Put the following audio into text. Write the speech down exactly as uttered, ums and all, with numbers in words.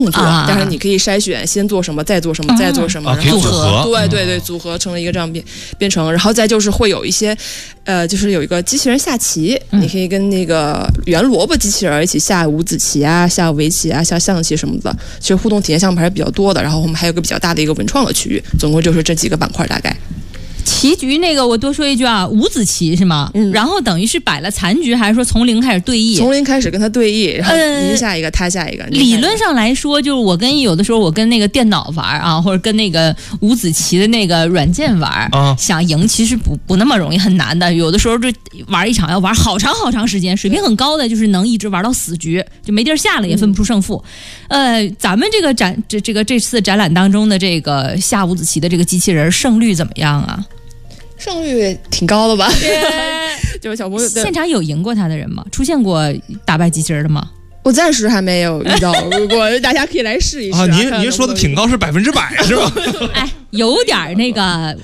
动作，啊、但是你可以筛选先做什么，再做什么，啊、再做什么， 啊、 然后组合， 对对对，组合成了一个这样变变成，然后再就是会有一些，呃，就是有一个机器人下棋，嗯、你可以跟那个圆萝卜机器人一起下五子棋啊，下围棋啊，下象棋什么的，其实互动体验项目还是比较多的。然后我们还有个比较大的一个文创的区域，总共就是这几个板块大概。 棋局那个我多说一句啊，五子棋是吗？嗯，然后等于是摆了残局，还是说从零开始对弈？ 从零开始跟他对弈，然后您下一个，呃、他下一个。 理论上来说，就是我跟有的时候我跟那个电脑玩啊，或者跟那个五子棋的那个软件玩，啊、想赢其实不不那么容易，很难的。有的时候就玩一场要玩好长好长时间，水平很高的就是能一直玩到死局，就没地儿下了，也分不出胜负。嗯、呃，咱们这个展这这个这次展览当中的这个下五子棋的这个机器人胜率怎么样啊？ 胜率挺高的吧？就是小朋友现场有赢过他的人吗？出现过打败机器人的吗？ 我暂时还没有遇到，如果大家可以来试一试啊。 啊您您说的挺高，是百分之百是吧？ 哎，有点那个